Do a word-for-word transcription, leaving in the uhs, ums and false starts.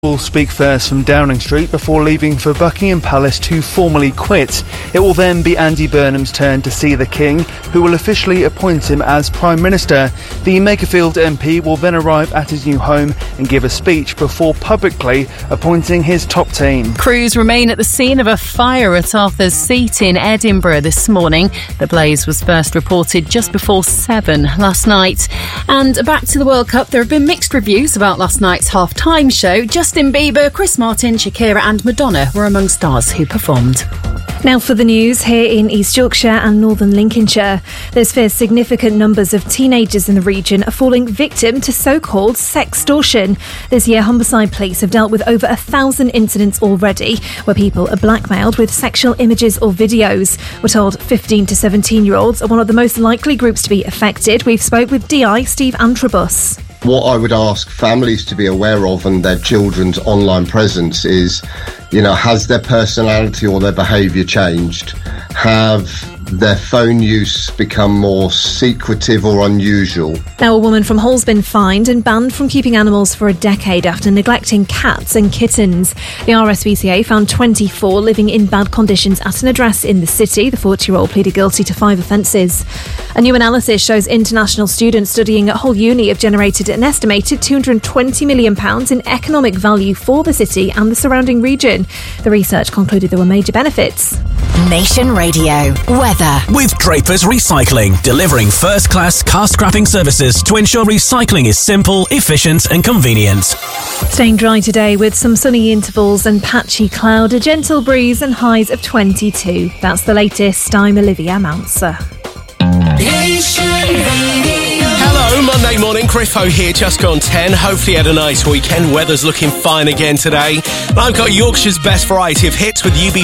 will speak first from Downing Street before leaving for Buckingham Palace to formally quit. It will then be Andy Burnham's turn to see the King, who will officially appoint him as Prime Minister. The Makerfield M P will then arrive at his new home and give a speech before publicly appointing his top team. Crews remain at the scene of a fire at Arthur's Seat in Edinburgh this morning. The blaze was first reported just before seven last night. And back to the World Cup, there have been mixed reviews about last night's half-time show. Justin Bieber, Chris Martin, Shakira and Madonna were among stars who performed. Now for the news here in East Yorkshire and northern Lincolnshire. There's fears significant numbers of teenagers in the region are falling victim to so-called sextortion. This year, Humberside Police have dealt with over a thousand incidents already where people are blackmailed with sexual images or videos. We're told fifteen to seventeen-year-olds are one of the most likely groups to be affected. We've spoke with D I Steve Antrobus. What I would ask families to be aware of and their children's online presence is, you know, has their personality or their behaviour changed? Have their phone use become more secretive or unusual? Now, a woman from Hull's been fined and banned from keeping animals for a decade after neglecting cats and kittens. The R S P C A found twenty-four living in bad conditions at an address in the city. The forty-year-old pleaded guilty to five offences. A new analysis shows international students studying at Hull Uni have generated an estimated two hundred twenty million pounds in economic value for the city and the surrounding region. The research concluded there were major benefits. Nation Radio weather. With Draper's Recycling, delivering first-class car scrapping services to ensure recycling is simple, efficient and convenient. Staying dry today with some sunny intervals and patchy cloud, a gentle breeze and highs of twenty-two. That's the latest. I'm Olivia Mounser. Hello, Monday morning, Griffo here, just gone ten. Hopefully had a nice weekend. Weather's looking fine again today. I've got Yorkshire's best variety of hits with U B